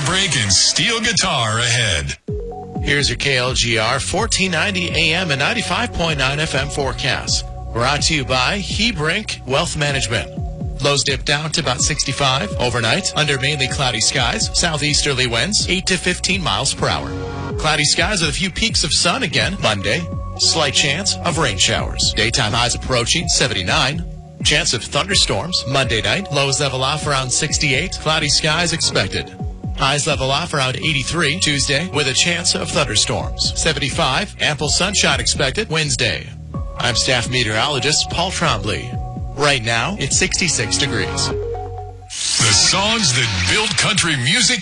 break and steel guitar ahead. Here's your KLGR 1490 AM and 95.9 FM forecast. Brought to you by Hebrink Wealth Management. Lows dip down to about 65 overnight under mainly cloudy skies. Southeasterly winds 8 to 15 miles per hour. Cloudy skies with a few peaks of sun again Monday. Slight chance of rain showers. Daytime highs approaching 79. Chance of thunderstorms Monday night. Lows level off around 68. Cloudy skies expected. Highs level off around 83 Tuesday with a chance of thunderstorms. 75. Ample sunshine expected Wednesday. I'm staff meteorologist Paul Trombley. Right now, it's 66 degrees. The songs that build country music